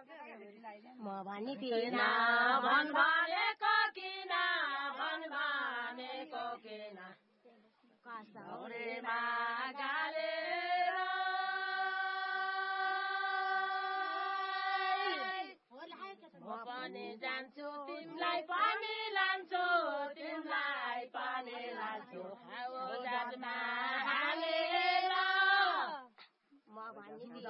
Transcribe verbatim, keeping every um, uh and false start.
म भनी किन भन भनेको किन भन भनेको किन कसौरेमा गालेर म पनि जान्छु